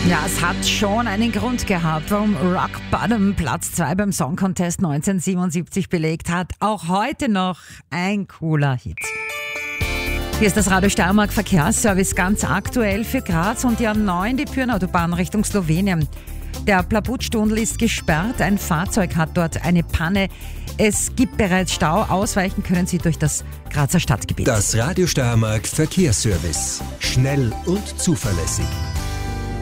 Ja, es hat schon einen Grund gehabt, warum Rock Bottom Platz 2 beim Song Contest 1977 belegt hat. Auch heute noch ein cooler Hit. Hier ist das Radio Steiermark Verkehrsservice ganz aktuell für Graz und die A9, die Pyhrn-Autobahn Richtung Slowenien. Der Plabutstunnel ist gesperrt, ein Fahrzeug hat dort eine Panne. Es gibt bereits Stau, ausweichen können Sie durch das Grazer Stadtgebiet. Das Radio Steiermark Verkehrsservice. Schnell und zuverlässig.